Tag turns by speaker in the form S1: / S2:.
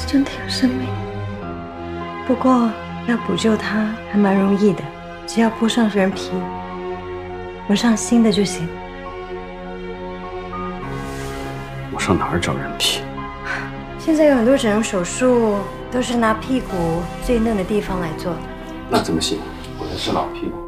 S1: 是真的有生命。不过要补救它还蛮容易的，只要铺上人皮，纹上新的就行。
S2: 我上哪儿找人皮？
S1: 现在有很多整容手术都是拿屁股最嫩的地方来做。
S2: 那怎么行？我才是老屁股。